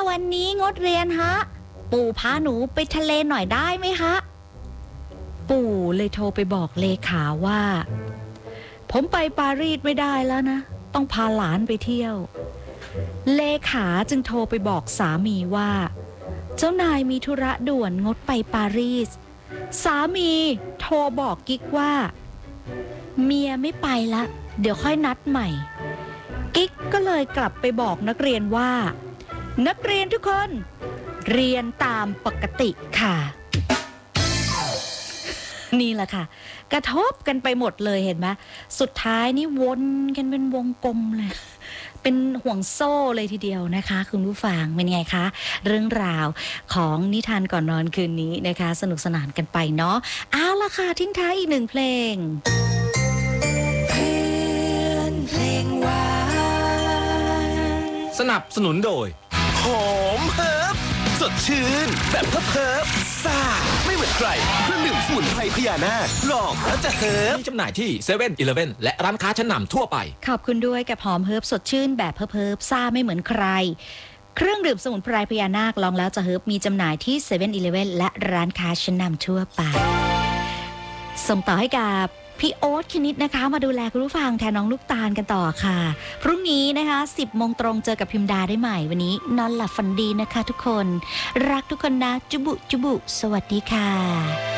วันนี้งดเรียนฮะปู่พาหนูไปทะเลหน่อยได้ไหมฮะปู่เลยโทรไปบอกเลขาว่าผมไปปารีสไม่ได้แล้วนะต้องพาหลานไปเที่ยวเลขาจึงโทรไปบอกสามีว่าเจ้านายมีธุระด่วนงดไปปารีสสามีโทรบอกกิ๊กว่าเมียไม่ไปละเดี๋ยวค่อยนัดใหม่กิ๊กก็เลยกลับไปบอกนักเรียนว่านักเรียนทุกคนเรียนตามปกติค่ะนี่แหละค่ะกระทบกันไปหมดเลยเห็นไหมสุดท้ายนี่วนกันเป็นวงกลมเลยเป็นห่วงโซ่เลยทีเดียวนะคะคุณผู้ฟังเป็นไงคะเรื่องราวของนิทานก่อนนอนคืนนี้นะคะสนุกสนานกันไปเนาะเอาล่ะค่ะทิ้งท้ายอีกหนึ่งเพลงเพลงหวานสนับสนุนโดยหอมเฮิร์บสดชื่นแบบเฮิร์บซ่าไม่เหมือนใครเครื่องดื่มสมุนไพรพญานาคลองแล้วจะเฮิร์บมีจำหน่ายที่7-Eleven และร้านค้าชั้นนำทั่วไปขอบคุณด้วยกับหอมเฮิร์บสดชื่นแบบเฮิร์บซ่าไม่เหมือนใครเครื่องดื่มสมุนไพรพญานาคลองแล้วจะเฮิร์บมีจำหน่ายที่7-Eleven และร้านค้าชั้นนำทั่วไปส่งต่อให้กับพี่โอ๊ตคณิตนะคะมาดูแลคุณผู้ฟังแทนน้องลูกตาลกันต่อค่ะพรุ่งนี้นะคะ 10 โมงตรงเจอกับพิมดาได้ใหม่วันนี้นอนหลับฝันดีนะคะทุกคนรักทุกคนนะจุบุจุบุสวัสดีค่ะ